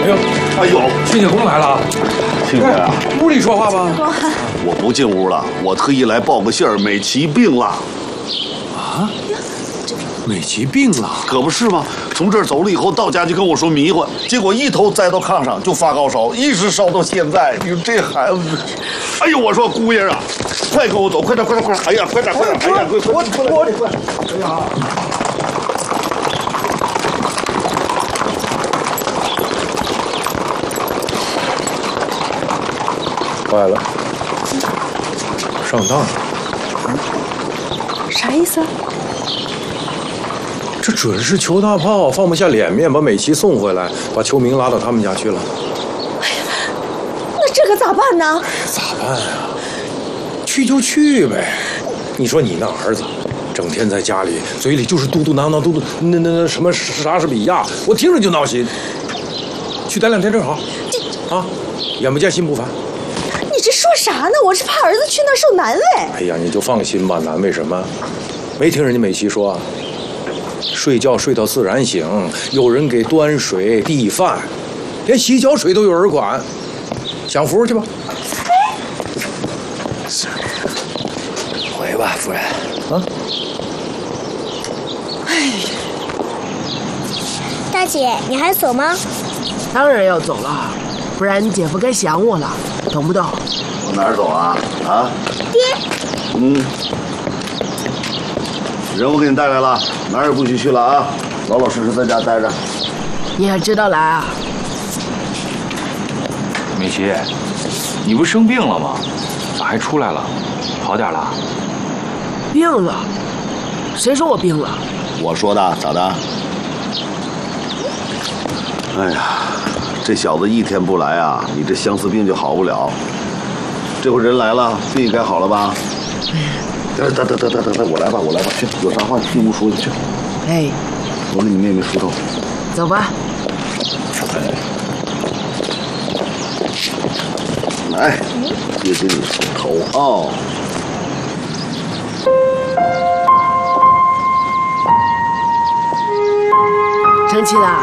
平， 哎呦， 清洁工来了。 亲家啊， 屋里说话吧。 我不进屋了，我特意来报个信儿，美琪病了。 啊？美琪病了？ 可不是吗？从这儿走了以后，到家就跟我说迷糊，结果一头栽到炕上就发高烧，一直烧到现在。你说这孩子，哎呦，我说姑爷啊，快跟我走，快点！哎呀，快点！哎呀，快！哎呀！ 坏了，上当了。 啥意思？ 这准是邱大炮放不下脸面，把美琪送回来，把邱明拉到他们家去了。 那这可咋办呢？ 咋办呀？去就去呗。你说你那儿子，整天在家里，嘴里就是嘟嘟囔囔，那什么莎士比亚，我听着就闹心。去待2天正好。啊，眼不见心不烦。 你这说啥呢？我是怕儿子去那儿受难为。 哎呀，你就放心吧，难为什么？没听人家美琪说啊？睡觉睡到自然醒，有人给端水递饭，连洗脚水都有人管，享福去吧。 是，回吧，夫人。 啊。 哎， 大姐，你还走吗？ 当然要走了，不然你姐夫该想我了，懂不懂？ 往哪儿走啊？啊？ 爹。 人我给你带来了，哪儿也不许去了啊！老老实实在家待着。 你还知道来啊？ 美琪，你不是生病了吗？咋还出来了？好点了？ 病了？谁说我病了？ 我说的，咋的？哎呀，这小子一天不来啊，你这相思病就好不了。这会人来了，病也该好了吧？得，我来吧，去，有啥话进屋说去。 哎， 我给你妹妹梳头。 走吧。 来，也给你梳头啊。 生气啦？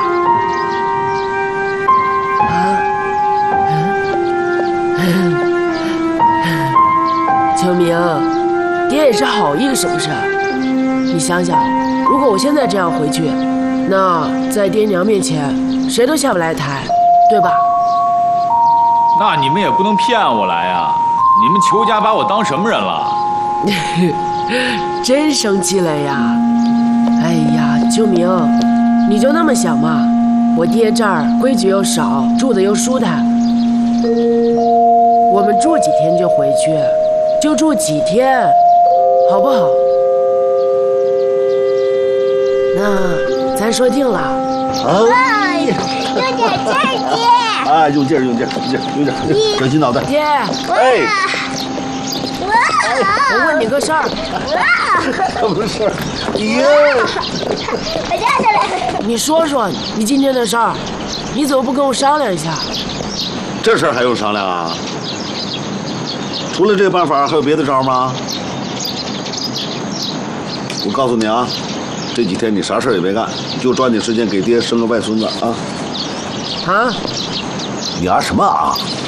秋明，爹也是好意，是不是？你想想，如果我现在这样回去，那在爹娘面前谁都下不来台，对吧？ 那你们也不能骗我来呀！你们邱家把我当什么人了？ 真生气了呀！哎呀，秋明，你就那么想嘛？我爹这儿规矩又少，住的又舒坦，我们住几天就回去。就住几天，好不好？那咱说定了。 哇，用点劲儿，爹！ 哎，用劲儿，转起脑袋。 爹， 哎， 我问你个事儿。 什么事儿？爹， 我站起来。 你说说你今天的事儿，你怎么不跟我商量一下？ 这事儿还用商量啊？除了这个办法，还有别的招吗？我告诉你啊，这几天你啥事儿也别干，就抓紧时间给爹生个外孙子啊！ 啊？ 你啊什么啊？